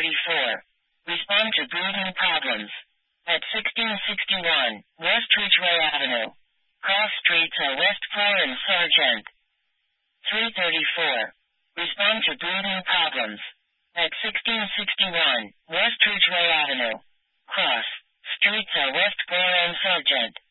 334. Respond to breathing problems. At 1661 West Ridgeway Avenue. Cross streets are West 4 and Sargent. 334. Respond to breathing problems. At 1661 West Ridgeway Avenue. Cross streets are West 4 and Sargent.